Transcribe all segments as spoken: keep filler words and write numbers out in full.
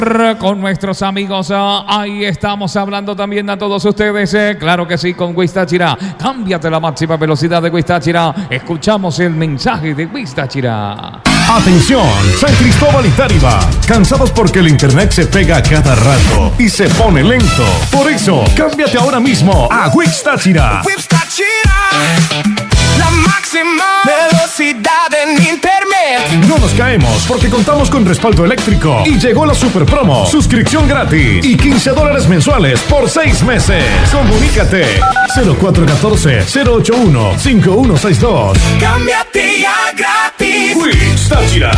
Con nuestros amigos, uh, ahí estamos hablando también a todos ustedes, eh, claro que sí, con Wiz Táchira. Cámbiate la máxima velocidad de Wiz Táchira. Escuchamos el mensaje de Wiz Táchira. Atención, San Cristóbal y Táriba, cansados porque el internet se pega a cada rato y se pone lento. Por eso, cámbiate ahora mismo a Wiz Táchira. Wiz Táchira, la máxima velocidad en internet. No nos caemos porque contamos con respaldo eléctrico y llegó la super promo. Suscripción gratis y quince dólares mensuales por seis meses. Comunícate cero cuatro uno cuatro, cero ocho uno, cinco uno seis dos. Cámbiate ya gratis. Wiz Táchira.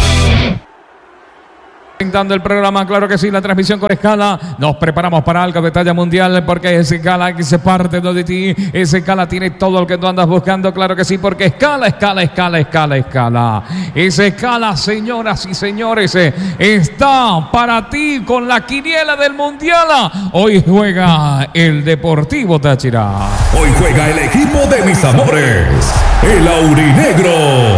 Dando el programa, claro que sí, la transmisión con Escala. Nos preparamos para algo de talla mundial porque Escala que se parte de ti. Escala tiene todo lo que tú andas buscando, claro que sí, porque Escala, Escala, Escala, Escala, Escala. Esa Escala, señoras y señores, está para ti con la quiniela del mundial. Hoy juega el Deportivo Táchira. Hoy juega el equipo de mis amores, el aurinegro.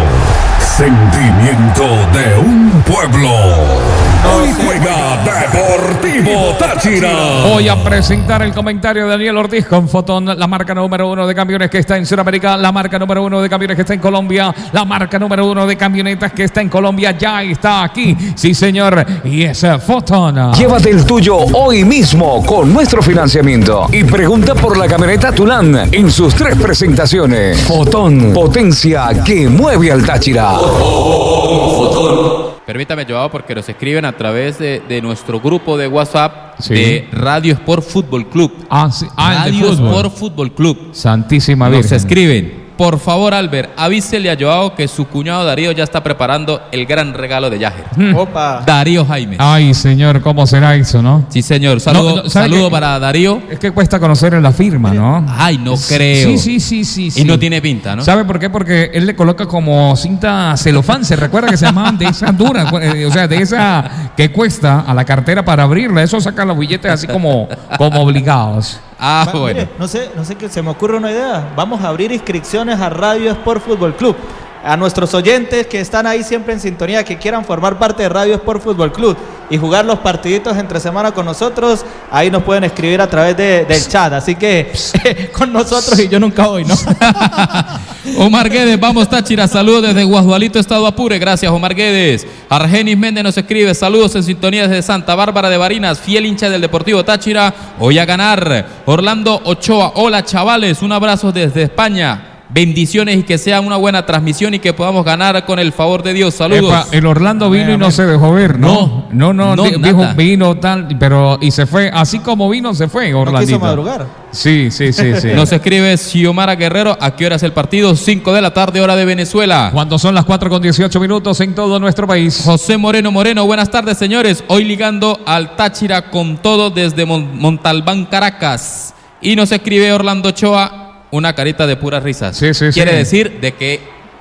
Sentimiento de un pueblo. Hoy juega Deportivo Táchira. Voy a presentar el comentario de Daniel Ortiz con Fotón, la marca número uno de camiones que está en Sudamérica, la marca número uno de camiones que está en Colombia, la marca número uno de camionetas que está en Colombia, ya está aquí. Sí, señor, y es Fotón. Llévate el tuyo hoy mismo con nuestro financiamiento y pregunta por la camioneta Tulán en sus tres presentaciones. Fotón, potencia que mueve al Táchira. Oh, oh, oh, Fotón. Permítame, Joao, porque nos escriben a través de, de nuestro grupo de WhatsApp, sí, de Radio Sport Fútbol Club. Ah, sí. Ah, Radio Sport Fútbol Club. Santísima Virgen. Nos escriben. Por favor, Albert, avísele a Joao que su cuñado Darío ya está preparando el gran regalo de Yajer. Mm. Opa. Darío Jaime. Ay, señor, ¿cómo será eso, no? Sí, señor. Saludo, no, no, saludo para Darío. Es que cuesta conocer la firma, ¿no? Ay, no creo. Sí, sí, sí, sí. Y sí. no tiene pinta, ¿no? ¿Sabe por qué? Porque él le coloca como cinta celofán. ¿Se recuerda que se llamaban de esas duras? O sea, de esa que cuesta a la cartera para abrirla. Eso saca los billetes así como, como obligados. Ah, Va, bueno. Mire, no sé, no sé qué se me ocurre una idea. Vamos a abrir inscripciones a Radio Sport Fútbol Club. A nuestros oyentes que están ahí siempre en sintonía, que quieran formar parte de Radio Sport Fútbol Club y jugar los partiditos entre semana con nosotros, ahí nos pueden escribir a través de, del chat. Así que con nosotros y yo nunca voy, ¿no? Omar Guedes, vamos Táchira, saludos desde Guasdualito, Estado Apure, gracias Omar Guedes. Argenis Méndez nos escribe, saludos en sintonía desde Santa Bárbara de Barinas, fiel hincha del Deportivo Táchira, hoy a ganar. Orlando Ochoa, hola chavales, un abrazo desde España. Bendiciones y que sea una buena transmisión y que podamos ganar con el favor de Dios. Saludos. Epa, el Orlando vino y no se dejó ver, ¿no? No, no, no, no dijo vino tal, pero y se fue, así como vino se fue Orlandito. No quiso madrugar. Sí, sí, sí, sí. Nos escribe Xiomara Guerrero, ¿a qué hora es el partido? cinco de la tarde, hora de Venezuela. Cuando son las cuatro con dieciocho minutos en todo nuestro país. José Moreno Moreno, buenas tardes señores. Hoy ligando al Táchira con todo desde Mon- Montalbán, Caracas. Y nos escribe Orlando Ochoa, una carita de puras risas. Sí, sí, Quiere sí. decir de que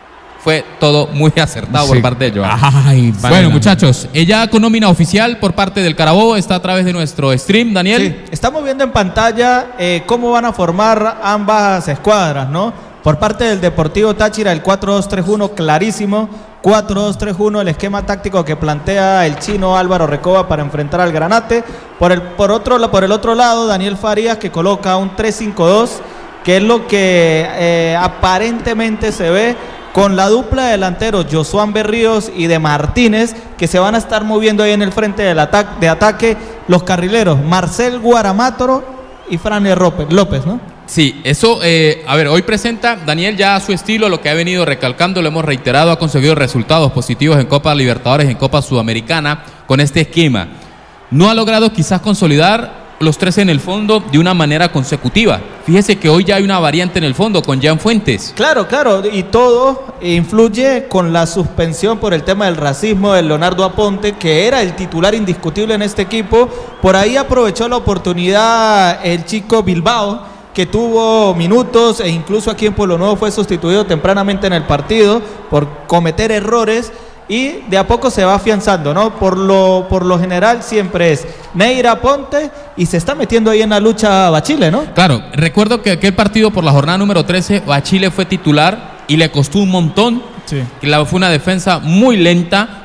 fue todo muy acertado Sí. por parte de Joao. Ay, Bueno, vale. muchachos, ella con nómina oficial por parte del Carabobo está a través de nuestro stream, Daniel. Sí, estamos viendo en pantalla eh, cómo van a formar ambas escuadras, ¿no? Por parte del Deportivo Táchira, el cuatro dos tres uno clarísimo, cuatro dos tres uno, el esquema táctico que plantea el chino Álvaro Recoba para enfrentar al Granate. Por el, por otro, por el otro lado, Daniel Farías, que coloca un tres cinco dos, que es lo que eh, aparentemente se ve con la dupla de delanteros Josuán Berríos y de Martínez, que se van a estar moviendo ahí en el frente del ata- de ataque los carrileros Marcel Guaramátoro y Fran López, ¿no? Sí, eso, eh, a ver, hoy presenta Daniel ya a su estilo, lo que ha venido recalcando, lo hemos reiterado, ha conseguido resultados positivos en Copa Libertadores, en Copa Sudamericana, con este esquema. No ha logrado quizás consolidar los tres en el fondo de una manera consecutiva. Fíjese que hoy ya hay una variante en el fondo con Jan Fuentes. Claro, claro, y todo influye con la suspensión por el tema del racismo de Leonardo Aponte, que era el titular indiscutible en este equipo. Por ahí aprovechó la oportunidad el chico Bilbao, que tuvo minutos e incluso aquí en Pueblo Nuevo fue sustituido tempranamente en el partido por cometer errores. Y de a poco se va afianzando, ¿no? Por lo, por lo general siempre es Neira Ponte y se está metiendo ahí en la lucha Bachile, ¿no? Claro, recuerdo que aquel partido por la jornada número trece, Bachile fue titular y le costó un montón. Sí. Que la, fue una defensa muy lenta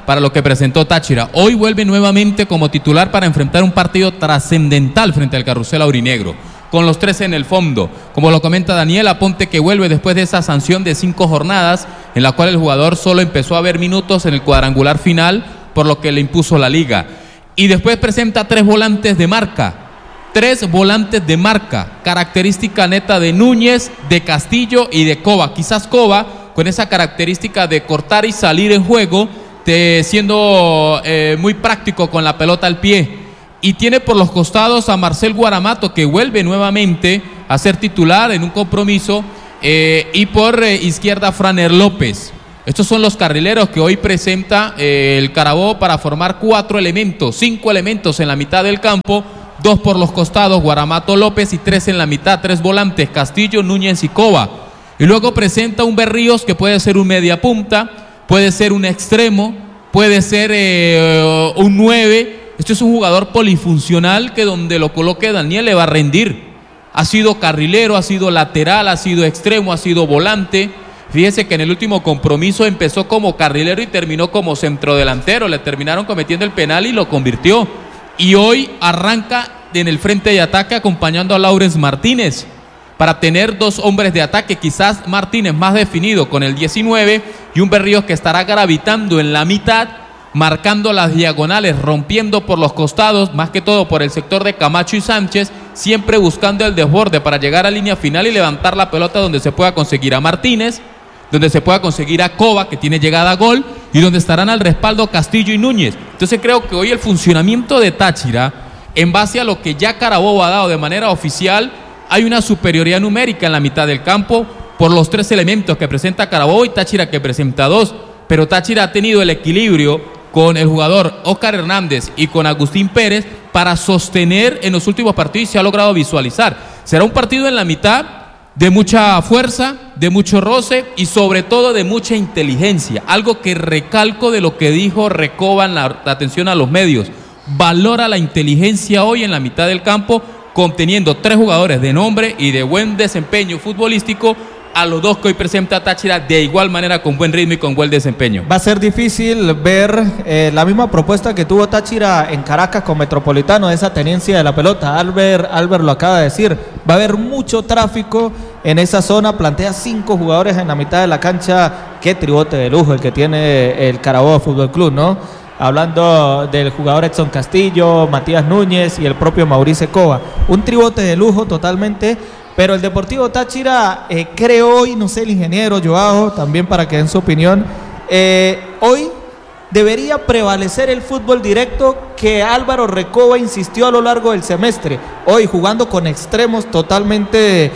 para lo que presentó Táchira. Hoy vuelve nuevamente como titular para enfrentar un partido trascendental frente al Carrusel Aurinegro, con los tres en el fondo. Como lo comenta Daniel Aponte, que vuelve después de esa sanción de cinco jornadas, en la cual el jugador solo empezó a ver minutos en el cuadrangular final, por lo que le impuso la liga. Y después presenta tres volantes de marca, tres volantes de marca, característica neta de Núñez, de Castillo y de Cova. Quizás Cova, con esa característica de cortar y salir en juego, de, siendo eh, muy práctico con la pelota al pie. Y tiene por los costados a Marcel Guaramato, que vuelve nuevamente a ser titular en un compromiso, eh, y por eh, izquierda Franer López. Estos son los carrileros que hoy presenta eh, el Carabobo para formar cuatro elementos, cinco elementos en la mitad del campo, dos por los costados, Guaramato, López, y tres en la mitad, tres volantes, Castillo, Núñez y Cova. Y luego presenta un Berríos que puede ser un media punta, puede ser un extremo, puede ser eh, un nueve. Este es un jugador polifuncional que donde lo coloque Daniel le va a rendir. Ha sido carrilero, ha sido lateral, ha sido extremo, ha sido volante. Fíjese que en el último compromiso empezó como carrilero y terminó como centrodelantero. Le terminaron cometiendo el penal y lo convirtió. Y hoy arranca en el frente de ataque acompañando a Laurens Martínez para tener dos hombres de ataque. Quizás Martínez más definido con el diecinueve y un Berríos que estará gravitando en la mitad, marcando las diagonales, rompiendo por los costados, más que todo por el sector de Camacho y Sánchez, siempre buscando el desborde para llegar a línea final y levantar la pelota donde se pueda conseguir a Martínez, donde se pueda conseguir a Cova, que tiene llegada a gol, y donde estarán al respaldo Castillo y Núñez. Entonces creo que hoy el funcionamiento de Táchira, en base a lo que ya Carabobo ha dado de manera oficial, hay una superioridad numérica en la mitad del campo por los tres elementos que presenta Carabobo y Táchira que presenta dos, pero Táchira ha tenido el equilibrio con el jugador Óscar Hernández y con Agustín Pérez para sostener en los últimos partidos y se ha logrado visualizar. Será un partido en la mitad de mucha fuerza, de mucho roce y sobre todo de mucha inteligencia, algo que recalco de lo que dijo Recoba en la, la atención a los medios. Valora la inteligencia hoy en la mitad del campo, conteniendo tres jugadores de nombre y de buen desempeño futbolístico, a los dos que hoy presenta Táchira de igual manera con buen ritmo y con buen desempeño. Va a ser difícil ver eh, la misma propuesta que tuvo Táchira en Caracas con Metropolitano, de esa tenencia de la pelota. Albert, Albert lo acaba de decir, va a haber mucho tráfico en esa zona, plantea cinco jugadores en la mitad de la cancha. Qué tribote de lujo el que tiene el Carabobo Fútbol Club, ¿no? Hablando del jugador Edson Castillo, Matías Núñez y el propio Mauricio Cova. Un tribote de lujo totalmente. Pero el Deportivo Táchira, eh, creo hoy, no sé, el ingeniero Joao, también para que den su opinión, eh, hoy debería prevalecer el fútbol directo que Álvaro Recoba insistió a lo largo del semestre. Hoy jugando con extremos totalmente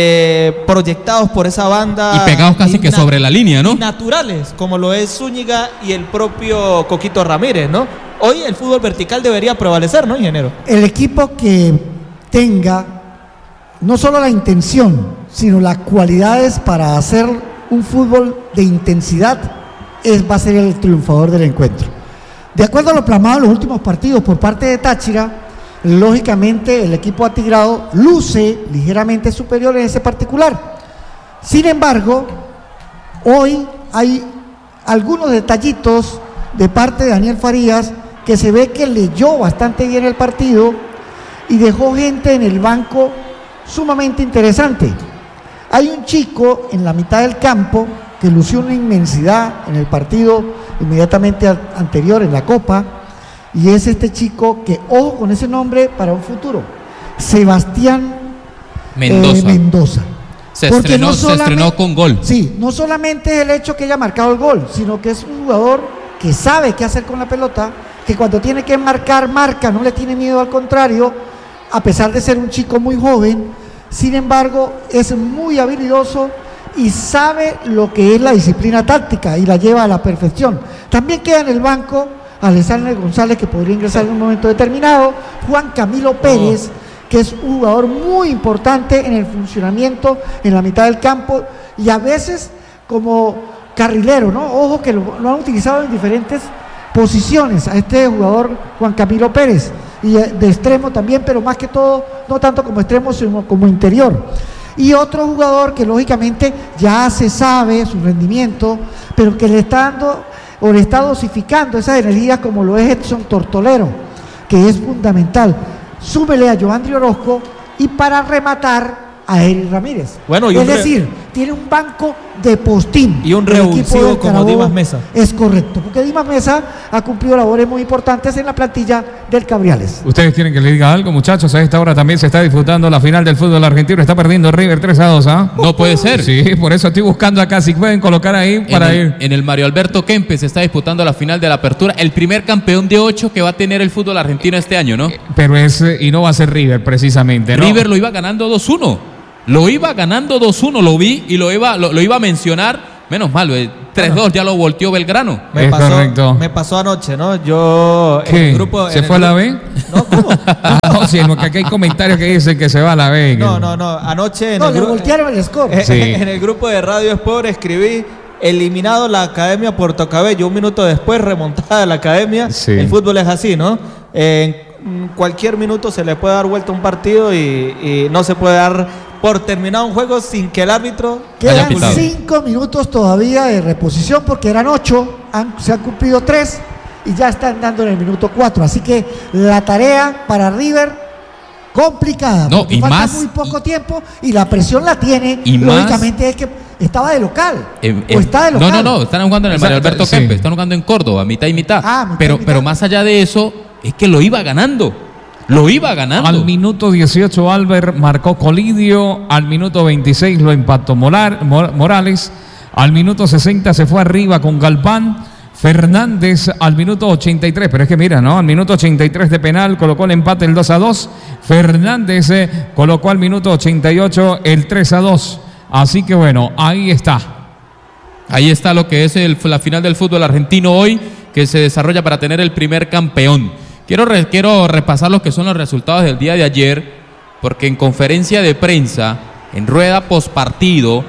eh, proyectados por esa banda. Y pegados casi que sobre la línea, ¿no? Naturales, como lo es Zúñiga y el propio Coquito Ramírez, ¿no? Hoy el fútbol vertical debería prevalecer, ¿no, ingeniero? El equipo que tenga no solo la intención, sino las cualidades para hacer un fútbol de intensidad, es, va a ser el triunfador del encuentro. De acuerdo a lo plasmado en los últimos partidos por parte de Táchira, lógicamente el equipo atigrado luce ligeramente superior en ese particular. Sin embargo, hoy hay algunos detallitos de parte de Daniel Farías que se ve que leyó bastante bien el partido y dejó gente en el banco sumamente interesante. Hay un chico en la mitad del campo que lució una inmensidad en el partido inmediatamente anterior en la Copa, y es este chico que, ojo con ese nombre para un futuro, Sebastián Mendoza. Eh, Mendoza. Se estrenó, no se estrenó con gol. Sí, no solamente es el hecho que haya marcado el gol, sino que es un jugador que sabe qué hacer con la pelota, que cuando tiene que marcar, marca, no le tiene miedo, al contrario, a pesar de ser un chico muy joven. Sin embargo, es muy habilidoso y sabe lo que es la disciplina táctica y la lleva a la perfección. También queda en el banco Alexander González, que podría ingresar en un momento determinado, Juan Camilo Pérez, oh. que es un jugador muy importante en el funcionamiento en la mitad del campo y a veces como carrilero, ¿no? Ojo que lo, lo han utilizado en diferentes posiciones a este jugador Juan Camilo Pérez, y de extremo también, pero más que todo no tanto como extremo sino como interior. Y otro jugador que lógicamente ya se sabe su rendimiento, pero que le está dando o le está dosificando esas energías como lo es Edson Tortolero, que es fundamental. Súmele a Giovanni Orozco y para rematar a Eric Ramírez. Bueno, y es un re- decir, tiene un banco de postín. Y un el equipo revulsivo de como Carabobo. Dimas Mesa. Es correcto, porque Dimas Mesa ha cumplido labores muy importantes en la plantilla del Cabriales. Ustedes quieren que le diga algo, muchachos. A esta hora también se está disputando la final del fútbol argentino. Está perdiendo River tres a dos, ¿ah? No puede ser. Sí, por eso estoy buscando acá si pueden colocar ahí para en el, ir. en el Mario Alberto Kempes se está disputando la final de la apertura, el primer campeón de ocho que va a tener el fútbol argentino este año, ¿no? Pero es, eh, y no va a ser River precisamente, ¿no? River lo iba ganando dos uno. Lo iba ganando dos uno, lo vi y lo iba, lo, lo iba a mencionar. Menos mal, eh, tres dos ya lo volteó Belgrano. Me Es pasó, correcto. me pasó anoche, ¿no? Yo en ¿Qué? el grupo. ¿Se en el fue a la gru- B? No, ¿cómo? Ah, no, sí, porque aquí hay comentarios que dicen que se va a la B. No, no, no. Anoche en No, el le grupo. voltearon el score. Eh, Sí. En el grupo de Radio Sport escribí: eliminado la Academia Puerto Cabello. Un minuto después, remontada la Academia. Sí. El fútbol es así, ¿no? Eh, en cualquier minuto se le puede dar vuelta a un partido y, y no se puede dar por terminado un juego sin que el árbitro. Haya Quedan pitado. cinco minutos todavía de reposición porque eran ocho, han- se han cumplido tres y ya están dando en el minuto cuatro. Así que la tarea para River complicada. No, porque y falta más- muy poco tiempo y la presión la tiene. Y más- lógicamente es que estaba de local. Eh, o eh, está de no, local. no, no, están jugando en el Mario Exacto, Alberto sí. Kempes, están jugando en Córdoba, mitad y mitad. Ah, mitad y pero, mitad. pero más allá de eso, es que lo iba ganando. Lo iba ganando. Al minuto dieciocho Albert marcó Colidio, al minuto veintiséis lo empató Molar- Mor- Morales, al minuto sesenta se fue arriba con Galván, Fernández al minuto ochenta y tres, pero es que mira, ¿no? Al minuto ochenta y tres de penal colocó el empate el dos a dos, Fernández eh, colocó al minuto ochenta y ocho el tres a dos, así que bueno, ahí está. Ahí está lo que es el- la final del fútbol argentino hoy, que se desarrolla para tener el primer campeón. Quiero, re- quiero repasar lo que son los resultados del día de ayer, porque en conferencia de prensa, en rueda postpartido,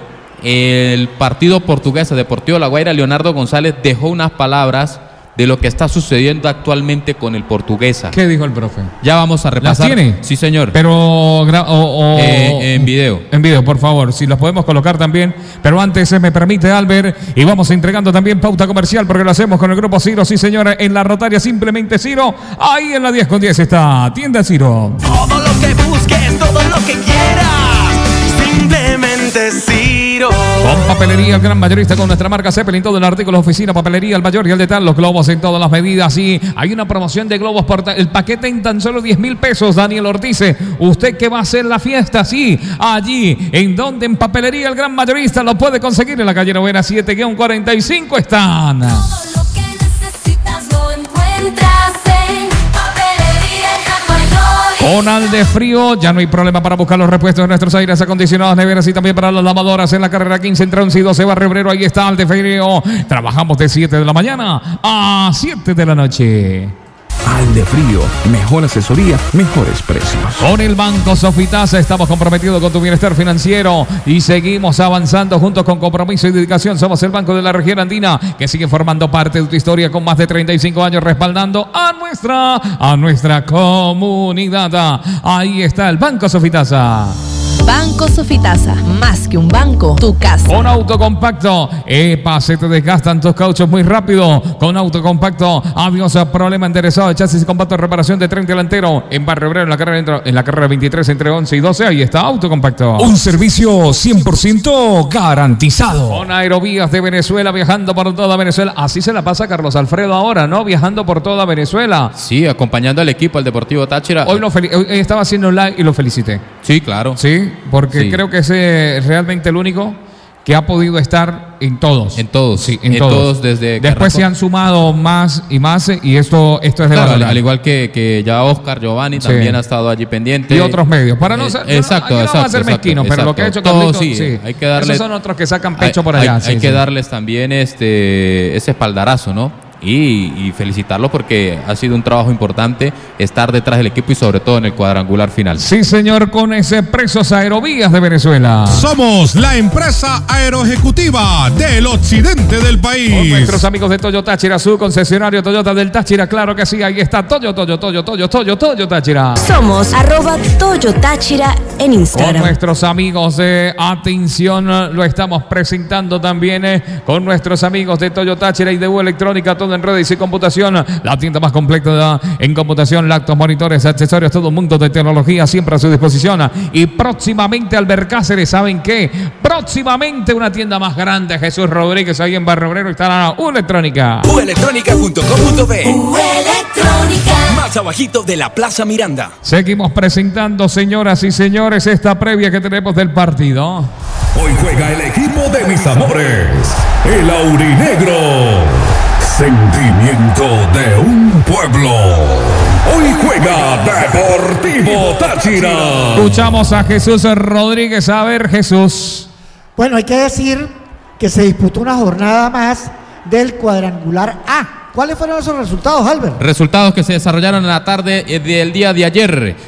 el partido portugués Deportivo La Guaira, Leonardo González dejó unas palabras de lo que está sucediendo actualmente con el Portuguesa. ¿Qué dijo el profe? Ya vamos a ¿Las repasar. tiene? Sí, señor. Pero gra- o- o- Eh, en video. En video, por favor, si los podemos colocar también. Pero antes se me permite, Albert, y vamos entregando también pauta comercial porque lo hacemos con el grupo Ciro, sí señora, en la rotaria simplemente Ciro. Ahí en la diez con diez está Tienda Ciro. Todo lo que busques, todo lo que quieras, simplemente Ciro. Con papelería el gran mayorista con nuestra marca Zeppelin, todo el artículo oficina, papelería, el mayor y el de tal, los globos en todas las medidas. Y hay una promoción de globos por ta- el paquete en tan solo diez mil pesos. Daniel Ortiz, usted que va a hacer la fiesta, sí, allí, en donde en papelería el gran mayorista lo puede conseguir en la calle Novena siete cuarenta y cinco están. Todo lo que necesitas lo encuentras en Papelería El Mayor. Con Alde Frío, ya no hay problema para buscar los repuestos de nuestros aires acondicionados, neveras y también para las lavadoras en la carrera quince entre once y doce Barrio Obrero. Ahí está Alde Frío. Trabajamos de siete de la mañana a siete de la noche. Alde Frío, mejor asesoría, mejores precios. Con el Banco Sofitasa estamos comprometidos con tu bienestar financiero y seguimos avanzando juntos con compromiso y dedicación. Somos el Banco de la Región Andina que sigue formando parte de tu historia con más de treinta y cinco años respaldando a nuestra, a nuestra comunidad. Ahí está el Banco Sofitasa. Banco Sofitasa, más que un banco, tu casa. Con Auto Compacto, epa, se te desgastan tus cauchos muy rápido. Con Auto Compacto, adiós a problema enderezado de chasis y compacto, reparación de tren delantero. En Barrio Obrero, en la carrera, en la carrera veintitrés entre once y doce, ahí está Auto Compacto. Un servicio cien por ciento garantizado. Con Aerovías de Venezuela, viajando por toda Venezuela. Así se la pasa Carlos Alfredo ahora, ¿no? Viajando por toda Venezuela. Sí, acompañando al equipo, al Deportivo Táchira. Hoy, lo fel- hoy estaba haciendo un live y lo felicité. Sí, claro. Sí, porque Sí. creo que es eh, realmente el único que ha podido estar en todos. En todos. Sí, en, En todos. todos desde que Después se arrancó. han sumado más y más eh, y esto, esto es de Claro, al, valorar. al igual que, que ya Oscar Giovanni Sí. también ha estado allí pendiente. Y otros medios. Para no Eh, ser, yo no- exacto, aquí no vamos a exacto, ser exacto, mezquinos, pero lo que ha hecho exacto. Todos, Carlitos, sí, sí. hay que darle. Esos son otros que sacan pecho hay, por allá. Hay, sí, hay sí. que darles también este ese espaldarazo, ¿no? y, y felicitarlo porque ha sido un trabajo importante estar detrás del equipo y sobre todo en el cuadrangular final. Sí, señor, con ese Presos Aerovías de Venezuela. Somos la empresa aeroejecutiva del occidente del país. Con nuestros amigos de Toyo Táchira, su concesionario Toyota del Táchira, claro que sí, ahí está Toyo, Toyo, Toyo, Toyo, Toyo, Toyo Táchira. Somos arroba Toyo Táchira en Con Instagram. nuestros amigos de Atención, lo estamos presentando también eh, con nuestros amigos de Toyo Táchira y de U Electrónica, todo en redes y computación, la tienda más completa en computación, laptops, monitores, accesorios, todo un mundo de tecnología siempre a su disposición. Y próximamente Albert Cáceres, ¿saben qué? Próximamente una tienda más grande, Jesús Rodríguez, ahí en Barrio Obrero estará U Electrónica. u electrónica punto com punto be. U Electrónica. Más abajito de la Plaza Miranda. Seguimos presentando, señoras y señores, esta previa que tenemos del partido. Hoy juega el equipo de mis amores, el Aurinegro. Sentimiento de un pueblo. Hoy juega Deportivo Táchira. Escuchamos a Jesús Rodríguez. A ver, Jesús. Bueno, hay que decir que se disputó una jornada más del cuadrangular A. ¿Cuáles fueron esos resultados, Albert? Resultados que se desarrollaron en la tarde eh, del día de ayer.